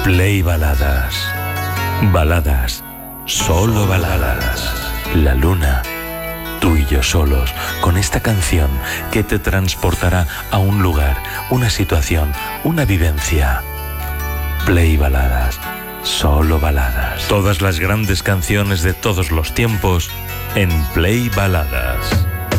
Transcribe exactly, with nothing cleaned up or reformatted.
Play Baladas. Baladas, solo baladas. La luna, tú y yo solos, con esta canción que te transportará a un lugar, una situación, una vivencia. Play Baladas, solo baladas. Todas las grandes canciones de todos los tiempos en Play Baladas.